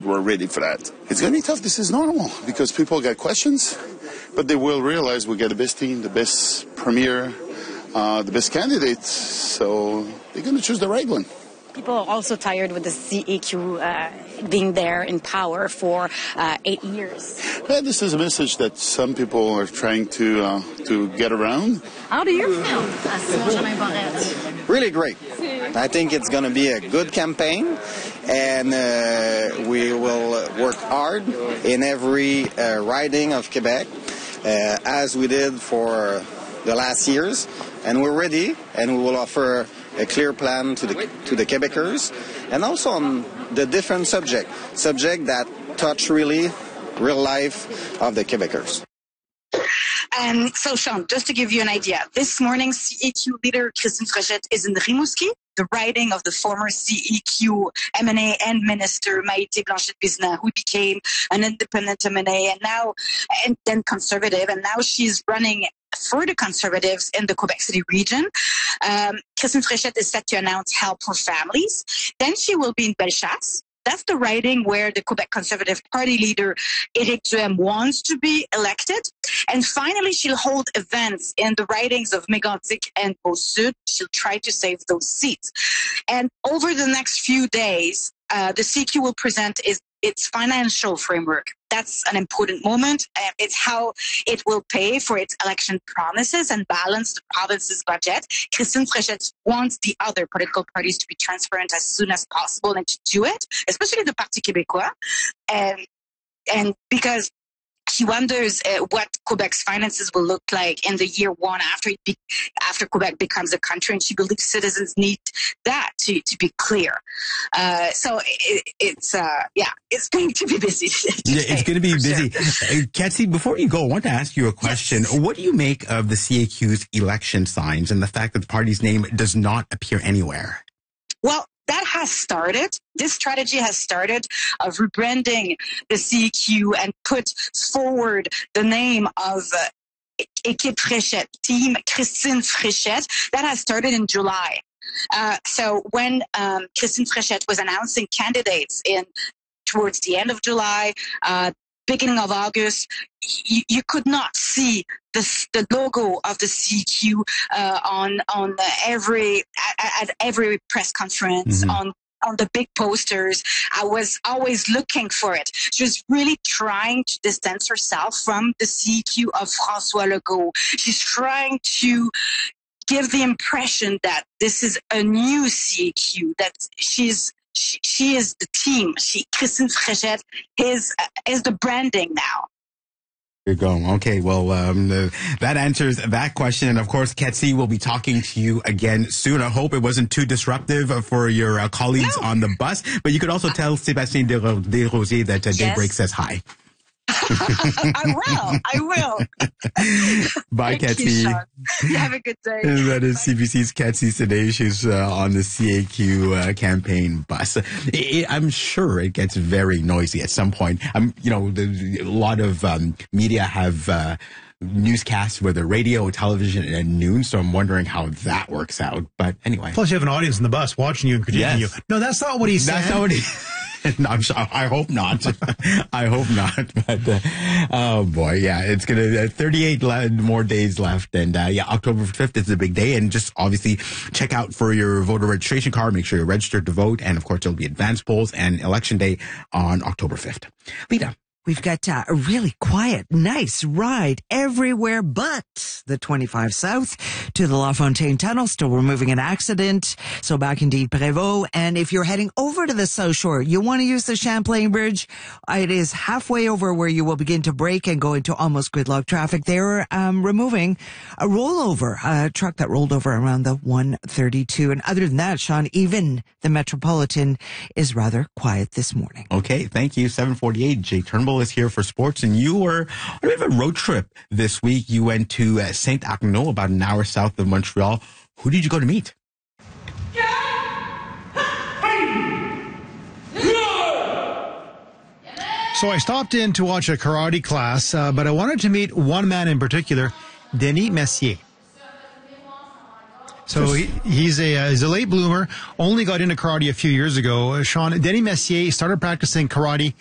we're ready for that. It's going to be tough. This is normal because people got questions, but they will realize we got the best team, the best premier, the best candidates. So they're going to choose the right one. People are also tired with the CEQ being there in power for 8 years. Yeah, this is a message that some people are trying to get around. How do you feel, Simon-Germain Barrette? Really great. I think it's going to be a good campaign, and we will work hard in every riding of Quebec, as we did for the last years, and we're ready, and we will offer a clear plan to the Quebecers, and also on the different subject that touch really real life of the Quebecers. So, Sean, just to give you an idea, this morning CEQ leader Christine Fréchette is in Rimouski, the riding of the former CEQ MNA and minister Maïté Blanchette-Bizna, who became an independent MNA and then conservative, and now she's running for the Conservatives in the Quebec City region. Christine Fréchette is set to announce help for families. Then she will be in Bellechasse. That's the riding where the Quebec Conservative Party leader Éric Duhem wants to be elected. And finally, she'll hold events in the ridings of Mégantic and Beau-Sud. She'll try to save those seats. And over the next few days, the CQ will present its financial framework. That's an important moment. It's how it will pay for its election promises and balance the province's budget. Christine Fréchette wants the other political parties to be transparent as soon as possible and to do it, especially the Parti Québécois. And because she wonders what Quebec's finances will look like in the year one after Quebec becomes a country, and she believes citizens need that to be clear. So it's going to be busy. It's going to be busy. Ketsi, before you go, I want to ask you a question. Yes. What do you make of the CAQ's election signs and the fact that the party's name does not appear anywhere? Well, that has started. This strategy has started of rebranding the CEQ and put forward the name of Équipe Fréchette, Team Christine Fréchette. That has started in July. So when Christine Fréchette was announcing candidates towards the end of July, beginning of August, you could not see the logo of the CQ at every press conference, on the big posters. I was always looking for it. She was really trying to distance herself from the CQ of François Legault. She's trying to give the impression that this is a new CQ, that she is the team. Christine Fréchette is the branding now. There you go. Okay, well, that answers that question. And of course, Ketsi will be talking to you again soon. I hope it wasn't too disruptive for your colleagues on the bus. But you could also tell Sébastien Desrosiers that Daybreak says hi. I will. Bye, Ketsi. You have a good day. That is CBC's Ketsi Sadeh. She's on the CAQ campaign bus. I'm sure it gets very noisy at some point. A lot of media have newscasts, whether radio, television, and noon. So I'm wondering how that works out. But anyway. Plus, you have an audience in the bus watching you and critiquing you. No, that's not what he said. That's not what he No, I hope not. I hope not. But, oh boy, yeah, it's going to 38 more days left. And, October 5th is the big day. And just obviously check out for your voter registration card. Make sure you're registered to vote. And of course, there'll be advance polls and election day on October 5th. Lita. We've got a really quiet, nice ride everywhere but the 25 South to the La Fontaine Tunnel, still removing an accident. So back indeed Prévost. And if you're heading over to the South Shore, you want to use the Champlain Bridge. It is halfway over where you will begin to brake and go into almost gridlock traffic. They're removing a rollover, a truck that rolled over around the 132. And other than that, Sean, even the Metropolitan is rather quiet this morning. Okay, thank you. 7:48. Jay Turnbull is here for sports, and you were on a bit of a road trip this week. You went to Saint Arnaud, about an hour south of Montreal. Who did you go to meet? So I stopped in to watch a karate class, but I wanted to meet one man in particular, Denis Messier. So he's a late bloomer, only got into karate a few years ago. Sean, Denny Messier started practicing karate